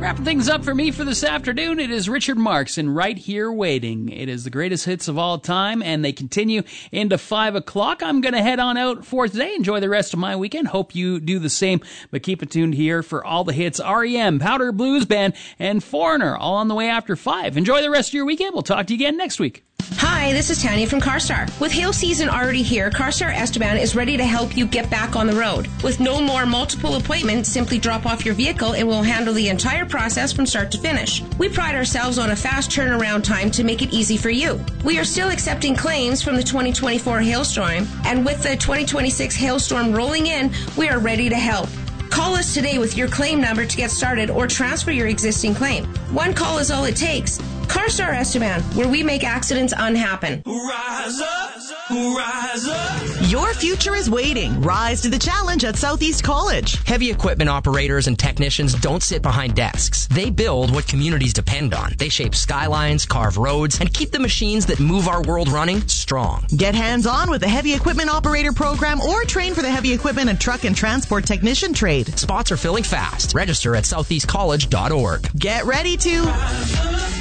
Wrapping things up for me for this afternoon, it is Richard Marx and Right Here Waiting. It is the greatest hits of all time, and they continue into 5 o'clock. I'm going to head on out for today. Enjoy the rest of my weekend. Hope you do the same, but keep it tuned here for all the hits. REM, Powder Blues Band, and Foreigner, all on the way after 5. Enjoy the rest of your weekend. We'll talk to you again next week. Hi, this is Tanya from CarStar. With hail season already here, CarStar Esteban is ready to help you get back on the road. With no more multiple appointments, simply drop off your vehicle and we'll handle the entire process from start to finish. We pride ourselves on a fast turnaround time to make it easy for you. We are still accepting claims from the 2024 hailstorm, and with the 2026 hailstorm rolling in, we are ready to help. Call us today with your claim number to get started or transfer your existing claim. One call is all it takes. CarStar Esteban, where we make accidents unhappen. Rise up, rise up. Your future is waiting. Rise to the challenge at Southeast College. Heavy equipment operators and technicians don't sit behind desks. They build what communities depend on. They shape skylines, carve roads, and keep the machines that move our world running strong. Get hands-on with the Heavy Equipment Operator Program or train for the Heavy Equipment and Truck and Transport Technician trade. Spots are filling fast. Register at southeastcollege.org. Get ready to...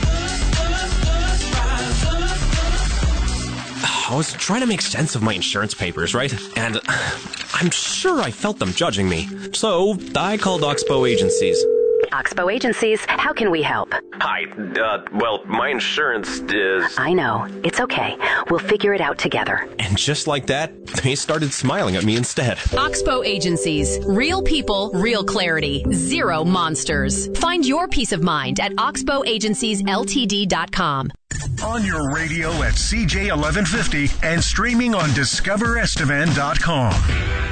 I was trying to make sense of my insurance papers, right? And I'm sure I felt them judging me. So I called Oxbow Agencies. Oxbow Agencies, how can we help? Hi, well, my insurance is... I know. It's okay. We'll figure it out together. And just like that, they started smiling at me instead. Oxbow Agencies. Real people, real clarity. Zero monsters. Find your peace of mind at oxbowagenciesltd.com. On your radio at CJ 1150 and streaming on discoverestevan.com.